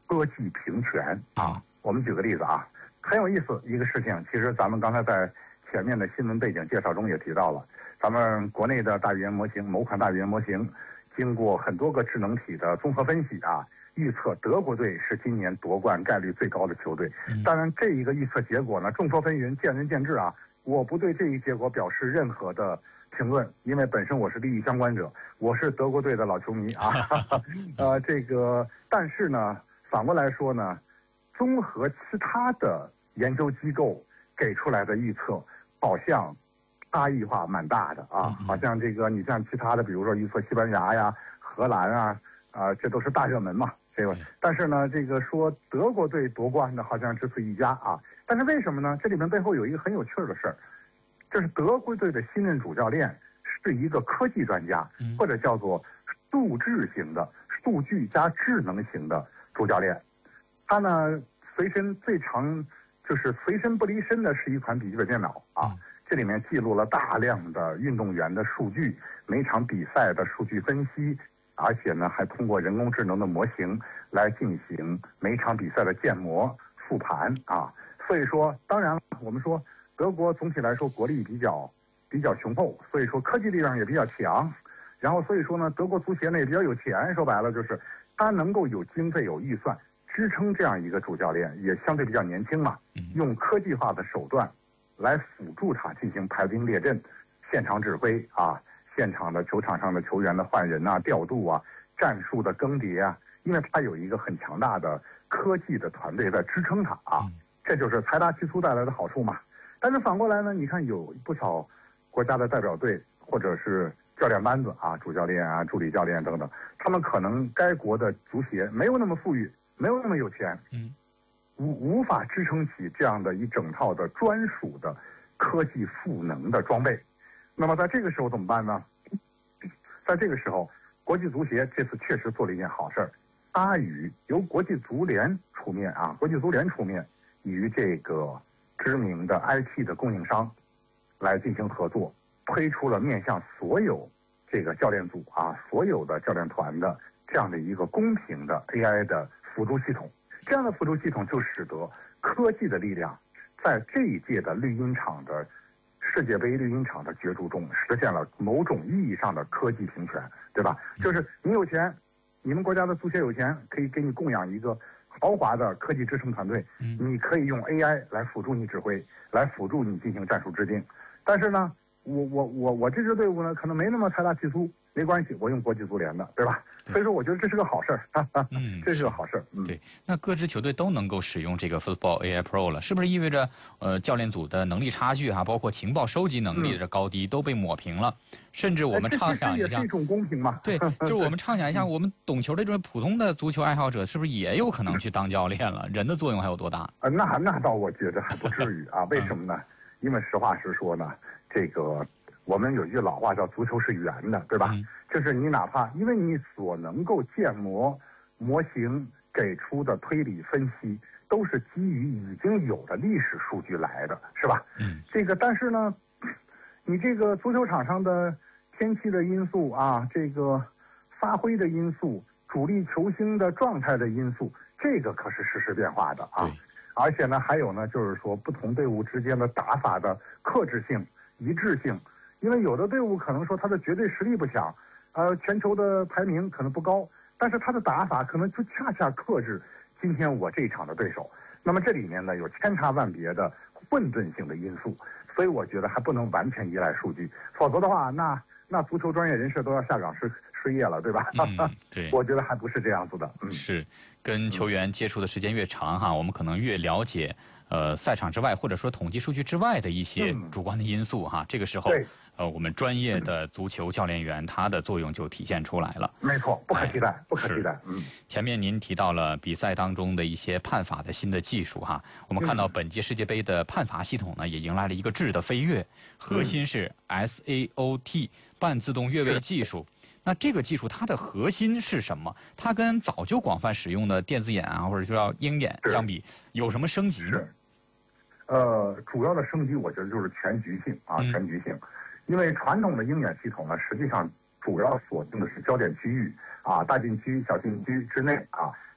科技平权啊。 我们举个例子啊，很有意思一个事情，其实咱们刚才在前面的新闻背景介绍中也提到了，咱们国内的大语言模型，某款大语言模型，经过很多个智能体的综合分析啊，预测德国队是今年夺冠概率最高的球队。当然，这一个预测结果呢，众说纷纭，见仁见智啊。我不对这一结果表示任何的评论，因为本身我是利益相关者，我是德国队的老球迷啊。但是呢，反过来说呢，综合其他的研究机构给出来的预测，好像差异化蛮大的啊。好像你像其他的，比如说预测西班牙呀、荷兰啊，这都是大热门嘛。但是呢，说德国队夺冠呢，好像只此一家啊。但是为什么呢？这里面背后有一个很有趣的事儿，就是德国队的新任主教练是一个科技专家，或者叫做数据型的、数据加智能型的主教练。他呢，随身不离身的是一款笔记本电脑啊。这里面记录了大量的运动员的数据，每场比赛的数据分析。而且呢，还通过人工智能的模型来进行每场比赛的建模复盘啊。所以说，当然了，我们说德国总体来说国力比较雄厚，所以说科技力量也比较强。然后所以说呢，德国足协呢也比较有钱，说白了就是他能够有经费有预算支撑这样一个主教练，也相对比较年轻嘛，用科技化的手段来辅助他进行排兵列阵、现场指挥啊。现场的球场上的球员的换人啊、调度啊、战术的更迭啊，因为他有一个很强大的科技的团队在支撑他啊，这就是财大气粗带来的好处嘛。但是反过来呢，你看有不少国家的代表队或者是教练班子啊，主教练啊、助理教练等等，他们可能该国的足协没有那么富裕，没有那么有钱，无法支撑起这样的一整套的专属的科技赋能的装备。那么在这个时候怎么办呢？在这个时候，国际足协这次确实做了一件好事儿，他由国际足联出面啊，与这个知名的 IT 的供应商来进行合作，推出了面向所有这个教练组啊、所有的教练团的这样的一个公平的 AI 的辅助系统。这样的辅助系统就使得科技的力量在这一届的世界杯绿茵场的角逐中实现了某种意义上的科技平权，对吧？就是你有钱，你们国家的足协有钱，可以给你供养一个豪华的科技支撑团队，你可以用 AI 来辅助你指挥，来辅助你进行战术制定。但是呢，我这支队伍呢，可能没那么财大气粗，没关系，我用国际足联的，对吧？所以说，我觉得这是个好事儿，这是个好事儿。 对，那各支球队都能够使用这个 Football AI Pro 了，是不是意味着教练组的能力差距包括情报收集能力的高低都被抹平了？甚至我们畅想一下， 这也是一种公平嘛？ 对，就是我们畅想一下，我们懂球的这种普通的足球爱好者，是不是也有可能去当教练了？人的作用还有多大？ 那倒我觉得还不至于啊。为什么呢？因为实话实说呢，我们有一句老话叫足球是圆的，对吧？就是你哪怕因为你所能够建模型给出的推理分析，都是基于已经有的历史数据来的，是吧？但是呢，你这个足球场上的天气的因素啊，发挥的因素、主力球星的状态的因素，这个可是实时变化的啊。而且呢，还有呢，就是说不同队伍之间的打法的克制性、一致性。因为有的队伍可能说他的绝对实力不强，全球的排名可能不高，但是他的打法可能就恰恰克制今天我这一场的对手。那么这里面呢有千差万别的混沌性的因素，所以我觉得还不能完全依赖数据，否则的话，那足球专业人士都要下岗失业了，对吧？ 对， 我觉得还不是这样子的。 是跟球员接触的时间越长我们可能越了解赛场之外或者说统计数据之外的一些主观的因素这个时候我们专业的足球教练员他的作用就体现出来了。 没错，不可替代，不可替代。 前面您提到了比赛当中的一些判罚的新的技术我们看到本届世界杯的判罚系统呢也迎来了一个质的飞跃，核心是 SAOT 半自动越位技术。那这个技术它的核心是什么？它跟早就广泛使用的电子眼或者说叫鹰眼相比，有什么升级？ 主要的升级我觉得就是全局性全局性。因为传统的鹰眼系统呢，实际上主要锁定的是焦点区域大禁区、小禁区之内